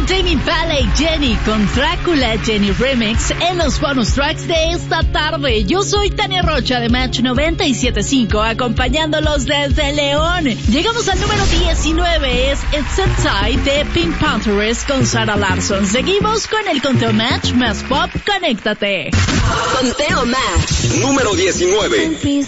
Jamie Impala y Jenny con Drácula Jenny Remix en los bonus tracks de esta tarde. Yo soy Tania Rocha de Match 97.5, acompañándolos desde León. Llegamos al número 19, es It's a Tie de Pink Panthers con Sarah Larsson. Seguimos con el conteo Match más pop, conéctate. Conteo Match número 19.